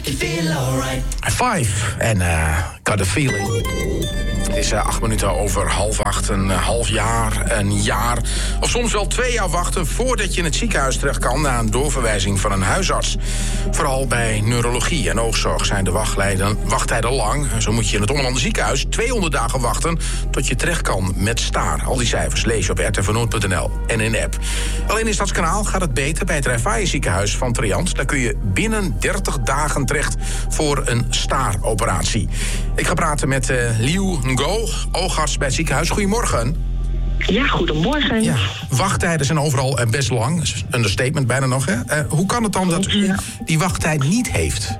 Five en Got a Feeling. Het is 8 minuten over 7:30, een half jaar, een jaar of soms wel 2 jaar wachten voordat je in het ziekenhuis terecht kan na een doorverwijzing van een huisarts. Vooral bij neurologie en oogzorg zijn de wachttijden lang. Zo moet je in het Ommelanden ziekenhuis 200 dagen wachten tot je terecht kan met staar. Al die cijfers lees je op rtvnoord.nl en in de app. Alleen in Stadskanaal gaat het beter bij het Raiffeisen ziekenhuis van Triant. Daar kun je binnen 30 dagen terecht voor een staaroperatie. Ik ga praten met Liu Ngo, oogarts bij het ziekenhuis. Goedemorgen. Ja, goedemorgen. Ja, wachttijden zijn overal best lang. Understatement bijna nog, hè? Hoe kan het dan dat u die wachttijd niet heeft?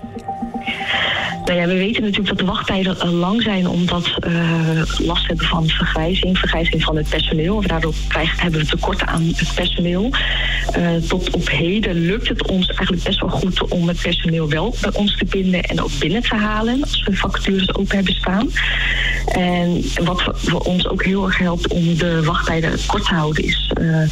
Nou ja, we weten natuurlijk dat de wachttijden lang zijn omdat we last hebben van vergrijzing van het personeel. Daardoor hebben we tekorten aan het personeel. Tot op heden lukt het ons eigenlijk best wel goed om het personeel wel bij ons te binden en ook binnen te halen als we vacatures open hebben staan. En wat voor ons ook heel erg helpt om de wachttijden kort te houden is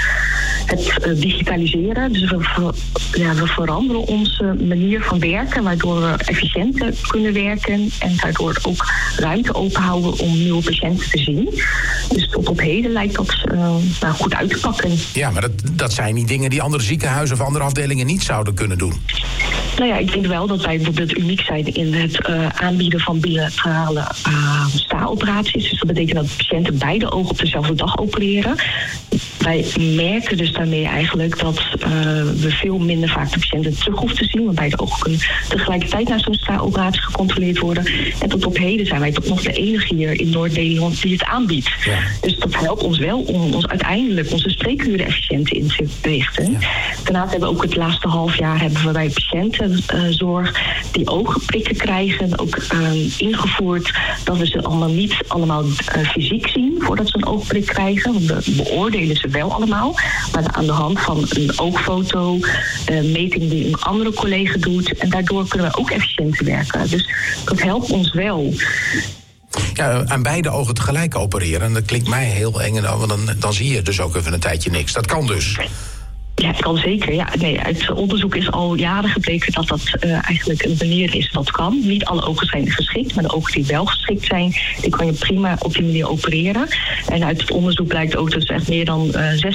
het digitaliseren. Dus we veranderen onze manier van werken, waardoor we efficiënter kunnen werken en daardoor ook ruimte openhouden om nieuwe patiënten te zien. Dus tot op heden lijkt dat goed uit te pakken. Ja, maar dat zijn niet dingen die andere ziekenhuizen of andere afdelingen niet zouden kunnen doen. Nou ja, ik denk wel dat wij bijvoorbeeld uniek zijn in het aanbieden van bilaterale staaroperaties. Dus dat betekent dat patiënten beide ogen op dezelfde dag opereren. Wij merken dus daarmee eigenlijk dat we veel minder vaak de patiënten terug hoeven te zien. Want beide ogen kunnen tegelijkertijd naar zo'n staaroperatie gecontroleerd worden. En tot op heden zijn wij toch nog de enige hier in Noord-Nederland die het aanbiedt. Ja. Dus dat helpt ons wel om ons uiteindelijk onze spreekuren efficiënt in te richten. Ja. Daarnaast hebben we ook het laatste half jaar hebben we bij patiëntenzorg die oogprikken krijgen ook ingevoerd dat we ze niet allemaal fysiek zien voordat ze een oogprik krijgen. Want we beoordelen ze wel allemaal, maar aan de hand van een oogfoto, een meting die een andere collega doet. En daardoor kunnen we ook efficiënter werken. Dus dat helpt ons wel. Ja, aan beide ogen tegelijk opereren, dat klinkt mij heel eng. Want dan zie je dus ook even een tijdje niks. Dat kan dus. Ja, het kan zeker. Ja, nee, uit onderzoek is al jaren gebleken dat dat eigenlijk een manier is dat kan. Niet alle ogen zijn geschikt, maar de ogen die wel geschikt zijn, die kan je prima op die manier opereren. En uit het onderzoek blijkt ook dat echt meer dan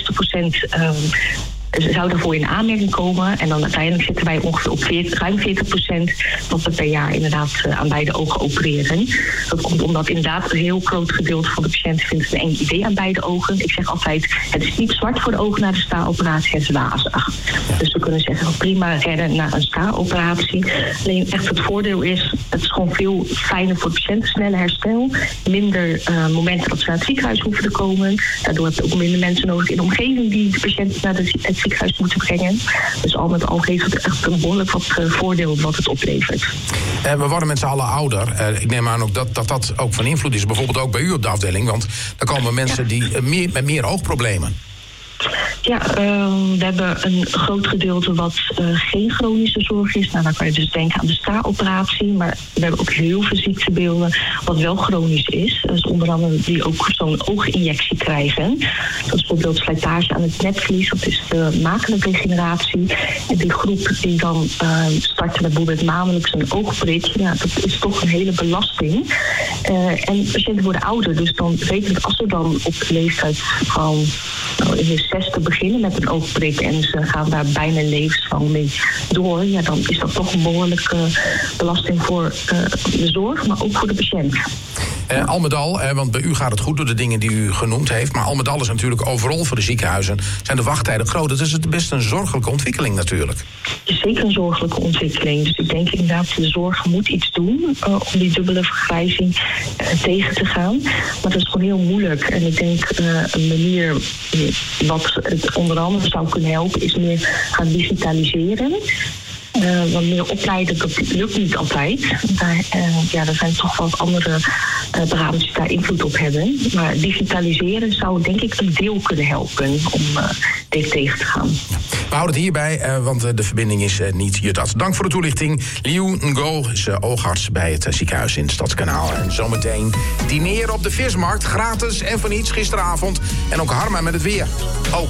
60% zou daarvoor in aanmerking komen. En dan uiteindelijk zitten wij ongeveer op ruim 40% wat we per jaar inderdaad aan beide ogen opereren. Dat komt omdat inderdaad een heel groot gedeelte van de patiënten vindt een eng idee aan beide ogen. Ik zeg altijd, het is niet zwart voor de ogen na de staaroperatie, het is wazig. Dus we kunnen zeggen, prima redden na een staaroperatie. Alleen echt het voordeel is, het is gewoon veel fijner voor de patiënten, sneller herstel. Minder momenten dat ze naar het ziekenhuis hoeven te komen. Daardoor heb je ook minder mensen nodig in de omgeving die de patiënten naar het ziekenhuis moeten brengen. Dus al met al geeft het echt een behoorlijk wat voordeel wat het oplevert. We worden met z'n allen ouder. Ik neem aan ook dat ook van invloed is. Bijvoorbeeld ook bij u op de afdeling. Want er komen mensen die met meer oogproblemen. Ja, we hebben een groot gedeelte wat geen chronische zorg is. Nou, dan kan je dus denken aan de staaroperatie. Maar we hebben ook heel veel ziektebeelden wat wel chronisch is. Dus onder andere die ook zo'n ooginjectie krijgen. Dat is bijvoorbeeld slijtage aan het netvlies. Dat is de maculardegeneratie. En die groep die dan starten met bijvoorbeeld maandelijks een oogprik. Ja, dat is toch een hele belasting. En patiënten worden ouder. Dus dan betekent als ze dan op de leeftijd van in de 60 beginnen met een oogprik en ze gaan daar bijna levenslang mee door, ja, dan is dat toch een behoorlijke belasting voor de zorg, maar ook voor de patiënt. Al met al, want bij u gaat het goed door de dingen die u genoemd heeft, maar al met al is natuurlijk overal voor de ziekenhuizen zijn de wachttijden groot. Dat is best een zorgelijke ontwikkeling natuurlijk. Het is zeker een zorgelijke ontwikkeling. Dus ik denk inderdaad, de zorg moet iets doen om die dubbele vergrijzing tegen te gaan. Maar dat is gewoon heel moeilijk. En ik denk een manier wat het onder andere zou kunnen helpen is meer gaan digitaliseren. Want meer opleiden, dat lukt niet altijd. Er zijn toch wel andere beramers die daar invloed op hebben. Maar digitaliseren zou denk ik een deel kunnen helpen om dit tegen te gaan. We houden het hierbij, want de verbinding is niet juist. Dank voor de toelichting. Liu Ngo is oogarts bij het ziekenhuis in Stadskanaal. En zometeen dineren op de vismarkt, gratis en voor niets gisteravond. En ook Harma met het weer.